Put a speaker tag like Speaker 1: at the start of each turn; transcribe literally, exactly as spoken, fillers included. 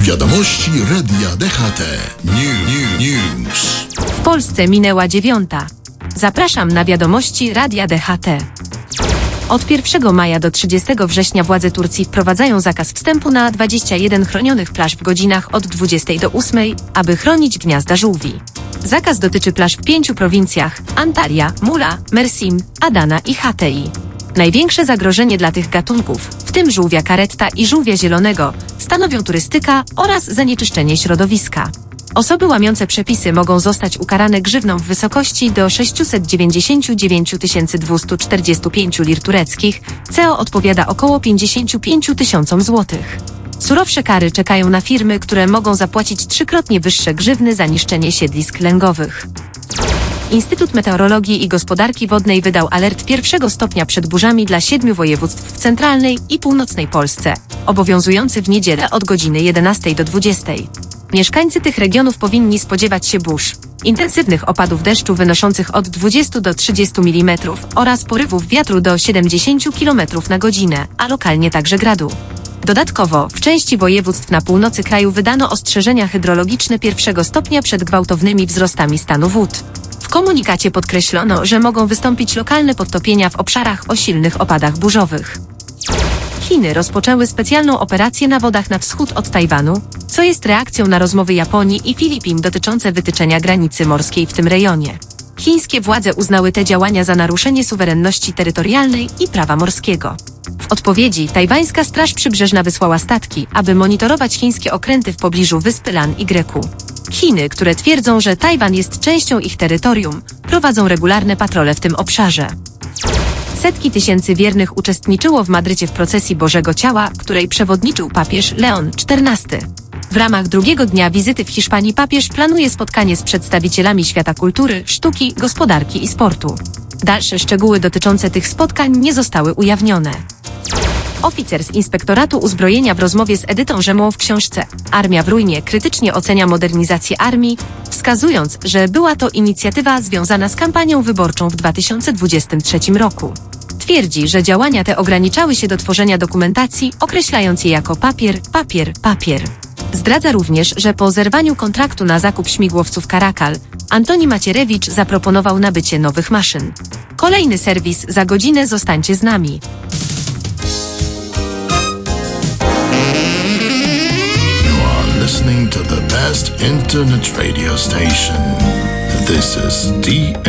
Speaker 1: Wiadomości Radia D H T. New, new, news.
Speaker 2: W Polsce minęła dziewiąta. Zapraszam na wiadomości Radia D H T. Od pierwszego maja do trzydziestego września władze Turcji wprowadzają zakaz wstępu na dwadzieścia jeden chronionych plaż w godzinach od dwudziestej do ósmej, aby chronić gniazda żółwi. Zakaz dotyczy plaż w pięciu prowincjach: Antalya, Mula, Mersin, Adana i Hatay. Największe zagrożenie dla tych gatunków, w tym żółwia karetta i żółwia zielonego, stanowią turystyka oraz zanieczyszczenie środowiska. Osoby łamiące przepisy mogą zostać ukarane grzywną w wysokości do sześćset dziewięćdziesiąt dziewięć tysięcy dwieście czterdzieści pięć lir tureckich, co odpowiada około pięćdziesiąt pięć tysięcy złotych. Surowsze kary czekają na firmy, które mogą zapłacić trzykrotnie wyższe grzywny za niszczenie siedlisk lęgowych. Instytut Meteorologii i Gospodarki Wodnej wydał alert pierwszego stopnia przed burzami dla siedmiu województw w centralnej i północnej Polsce, obowiązujący w niedzielę od godziny jedenastej do dwudziestej. Mieszkańcy tych regionów powinni spodziewać się burz, intensywnych opadów deszczu wynoszących od dwudziestu do trzydziestu milimetrów oraz porywów wiatru do siedemdziesięciu kilometrów na godzinę, a lokalnie także gradu. Dodatkowo w części województw na północy kraju wydano ostrzeżenia hydrologiczne pierwszego stopnia przed gwałtownymi wzrostami stanu wód. W komunikacie podkreślono, że mogą wystąpić lokalne podtopienia w obszarach o silnych opadach burzowych. Chiny rozpoczęły specjalną operację na wodach na wschód od Tajwanu, co jest reakcją na rozmowy Japonii i Filipin dotyczące wytyczenia granicy morskiej w tym rejonie. Chińskie władze uznały te działania za naruszenie suwerenności terytorialnej i prawa morskiego. W odpowiedzi tajwańska Straż Przybrzeżna wysłała statki, aby monitorować chińskie okręty w pobliżu wyspy Lan Y. Chiny, które twierdzą, że Tajwan jest częścią ich terytorium, prowadzą regularne patrole w tym obszarze. Setki tysięcy wiernych uczestniczyło w Madrycie w procesji Bożego Ciała, której przewodniczył papież Leon czternasty. W ramach drugiego dnia wizyty w Hiszpanii papież planuje spotkanie z przedstawicielami świata kultury, sztuki, gospodarki i sportu. Dalsze szczegóły dotyczące tych spotkań nie zostały ujawnione. Oficer z Inspektoratu Uzbrojenia w rozmowie z Edytą Rzemą w książce „Armia w ruinie” krytycznie ocenia modernizację armii, wskazując, że była to inicjatywa związana z kampanią wyborczą w dwa tysiące dwudziestym trzecim roku. Twierdzi, że działania te ograniczały się do tworzenia dokumentacji, określając je jako papier, papier, papier. Zdradza również, że po zerwaniu kontraktu na zakup śmigłowców Karakal, Antoni Macierewicz zaproponował nabycie nowych maszyn. Kolejny serwis za godzinę, zostańcie z nami.
Speaker 1: Listening to the best internet radio station. This is D